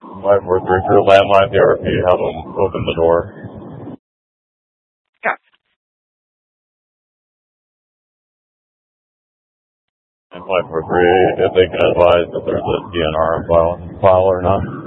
543 for landline therapy. Have them open the door. Yeah. And 543, if they can advise if there's a DNR file or not.